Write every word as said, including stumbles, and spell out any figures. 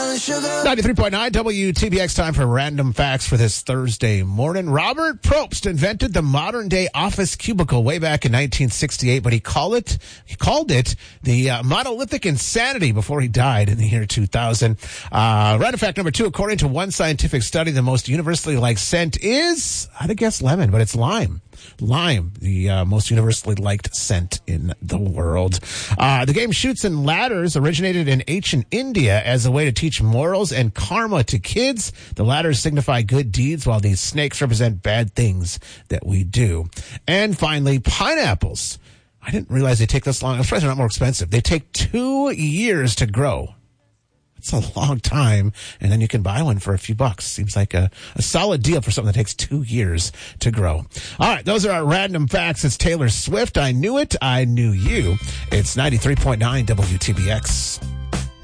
brown sugar. ninety-three point nine W T B X, time for random facts for this Thursday morning. Robert Probst invented the modern-day office cubicle way back in nineteen sixty-eight, but he called it he called it the uh, monolithic insanity before he died in the year two thousand. Uh, random fact number two: according to one scientific study, the most universally liked scent is, I'd have guessed lemon, but it's lime. Lime, the uh, most universally liked scent in the world. Uh, the game Chutes and Ladders originated in ancient India as a way to teach morals and karma to kids. The ladders signify good deeds, while these snakes represent bad things that we do. And finally, pineapples. I didn't realize they take this long. I'm surprised they're not more expensive. They take two years to grow. It's a long time, and then you can buy one for a few bucks. Seems like a, a solid deal for something that takes two years to grow. All right, those are our random facts. It's Taylor Swift. I knew it. I knew you. It's ninety-three point nine W T B X.